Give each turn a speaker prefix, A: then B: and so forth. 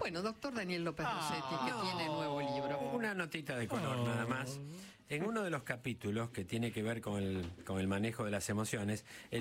A: Bueno, doctor Daniel López Rossetti, que tiene nuevo libro.
B: Una notita de color nada más. En uno de los capítulos que tiene que ver con el manejo de las emociones,